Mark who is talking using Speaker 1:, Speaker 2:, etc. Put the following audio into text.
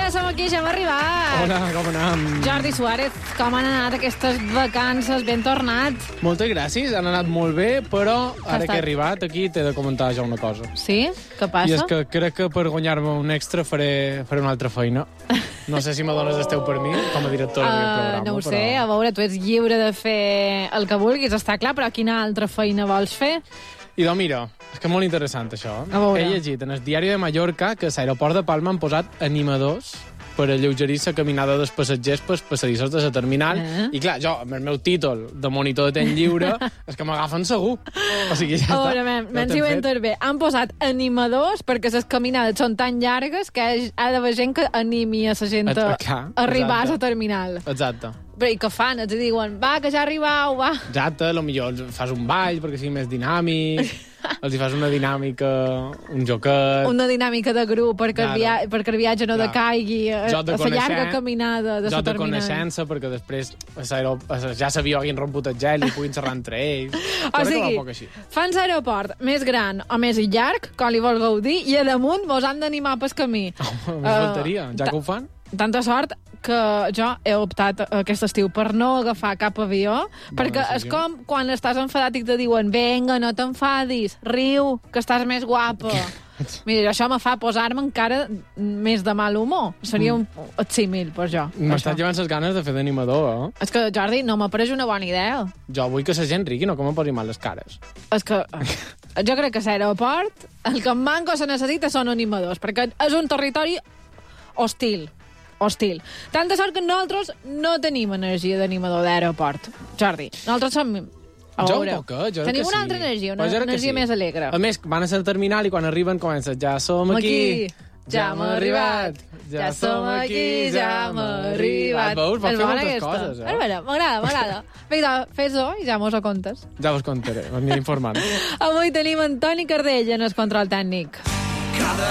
Speaker 1: som aquí, ja hem arribat.
Speaker 2: Hola, com anem?
Speaker 1: Jordi Suárez, com han anat aquestes vacances? Ben tornat.
Speaker 2: Moltes gràcies, han anat molt bé, però ara
Speaker 1: estat?
Speaker 2: que he arribat aquí t'he de comentar ja una cosa.
Speaker 1: Sí? Què passa?
Speaker 2: I és que crec que per guanyar-me un extra faré una altra feina. No sé si me dones el teu permís com a directora d'aquest programa.
Speaker 1: No ho sé, a veure, tu ets lliure de fer el que vulguis, està clar, però quina altra feina vols fer?
Speaker 2: I doncs mira, és que és molt interessant això.
Speaker 1: A veure.
Speaker 2: He llegit en el diari de Mallorca que a l'aeroport de Palma han posat animadors per alleugerir la caminada dels passatgers pels passadissos de la terminal. I clar, jo, amb el meu títol de monitor de temps lliure, és que m'agafen segur. O sigui, ja
Speaker 1: A veure,
Speaker 2: està.
Speaker 1: menys ho intervé. Han posat animadors perquè les caminades són tan llargues que ha d'haver gent que animi a la gent a arribar a la terminal.
Speaker 2: Exacte.
Speaker 1: Però i què fan? Els diuen, va, que ja arribau, va.
Speaker 2: Exacte, potser fas un ball perquè sigui més dinàmic, els hi fas una dinàmica, un joquet...
Speaker 1: Una dinàmica de grup perquè el viatge no decaigui a la llarga caminada de la terminal.
Speaker 2: Joc de coneixença perquè després ja s'havia hagin romput el gel i puguin xerrar entre ells.
Speaker 1: O sigui, fan l'aeroport més gran o més llarg, com li vulgueu dir, i a damunt vos han d'animar pel camí.
Speaker 2: M'ho faltaria, ja que ho fan.
Speaker 1: Tanta sort que jo he optat aquest estiu per no agafar cap avió, perquè és com quan estàs enfadat i te diuen venga, no t'enfadis, riu, que estàs més guapa. Mira, això me fa posar-me encara més de mal humor. Seria un símil per jo.
Speaker 2: M'estàs llevant les ganes de fer d'animador, eh?
Speaker 1: És que, Jordi, no m'ha pareix una bona idea.
Speaker 2: Jo vull que la gent rigui, no que me posi mal les cares.
Speaker 1: És que jo crec que a l'aeroport el que en manco se necessita són animadors, perquè és un territori hostil. Tanta sort que nosaltres no tenim energia d'animador d'aeroport. Jordi, nosaltres som...
Speaker 2: Jo un poquet, jo
Speaker 1: tenim una altra energia, una energia més alegre.
Speaker 2: A més, van a ser al terminal i quan arriben comencen ja som aquí, ja hem arribat, ja som aquí, ja hem arribat. Veus? Pot fer moltes coses, eh?
Speaker 1: M'agrada. Vinga, fes-ho i ja mos ho contes.
Speaker 2: Ja vos contaré, m'aniré informant.
Speaker 1: Avui tenim Antoni Cardell en el control tècnic.